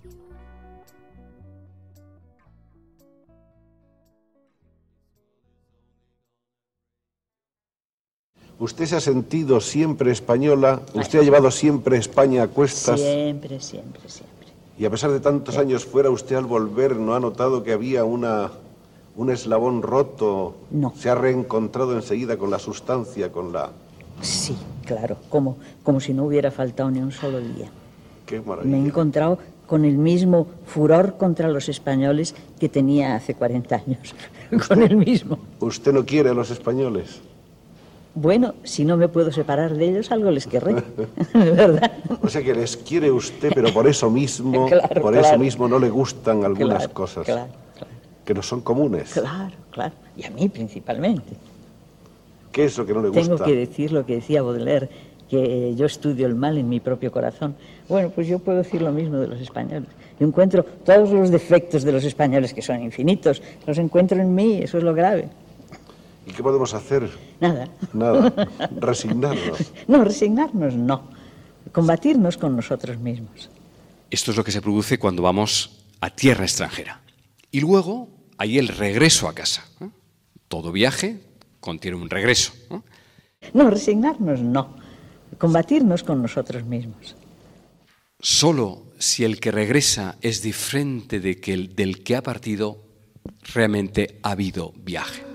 ¿Usted se ha sentido siempre española? ¿Usted ha llevado siempre España a cuestas? Siempre, siempre, siempre. Y a pesar de tantos años fuera, ¿usted al volver no ha notado que había un eslabón roto? No. ¿Se ha reencontrado enseguida con la sustancia, con la...? Sí, claro, como si no hubiera faltado ni un solo día. Qué maravilla. Me he encontrado con el mismo furor contra los españoles que tenía hace 40 años. Con el mismo. ¿Usted no quiere a los españoles? Bueno, si no me puedo separar de ellos, algo les querré, ¿verdad? O sea que les quiere usted, pero por eso mismo, Claro, eso mismo no le gustan algunas cosas claro. que no son comunes. Claro, claro. Y a mí principalmente. ¿Qué es lo que no le gusta? Tengo que decir lo que decía Baudelaire, que yo estudio el mal en mi propio corazón. Bueno, pues yo puedo decir lo mismo de los españoles. Yo encuentro todos los defectos de los españoles, que son infinitos, los encuentro en mí, eso es lo grave. ¿Y qué podemos hacer? Nada. Nada. Resignarnos. No, resignarnos no. Combatirnos con nosotros mismos. Esto es lo que se produce cuando vamos a tierra extranjera. Y luego hay el regreso a casa. Todo viaje contiene un regreso. No, resignarnos no. Combatirnos con nosotros mismos. Solo si el que regresa es diferente del que ha partido, realmente ha habido viaje.